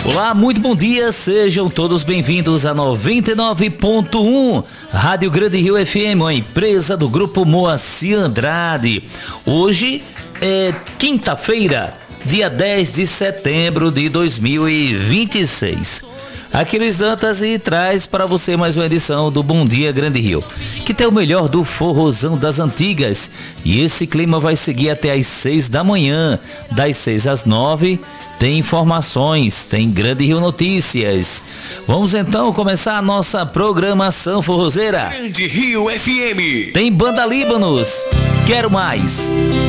Olá, muito bom dia, sejam todos bem-vindos a 99.1 Rádio Grande Rio FM, uma empresa do Grupo Moacir Andrade. Hoje é quinta-feira, dia 10 de setembro de 2026. Aqui Luiz Dantas e traz para você mais uma edição do Bom Dia Grande Rio, que tem o melhor do forrozão das antigas. E esse clima vai seguir até às 6 da manhã, das 6 às 9 tem informações, tem Grande Rio Notícias. Vamos então começar a nossa programação forrozeira. Grande Rio FM. Tem Banda Líbanos, Quero Mais.